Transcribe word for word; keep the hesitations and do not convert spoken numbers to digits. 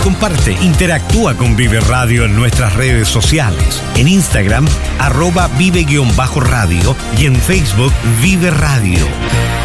comparte, interactúa con Vive Radio en nuestras redes sociales. En Instagram, arroba vive-radio y en Facebook, Vive Radio.